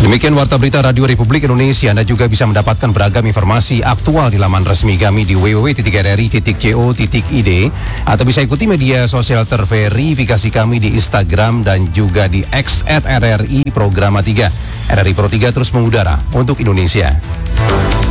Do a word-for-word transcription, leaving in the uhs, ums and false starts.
Demikian Warta Berita Radio Republik Indonesia. Anda juga bisa mendapatkan beragam informasi aktual di laman resmi kami di w w w titik r r i titik co titik i d atau bisa ikuti media sosial terverifikasi kami di Instagram dan juga di X at R R I Programa tiga. R R I Pro tiga terus mengudara untuk Indonesia.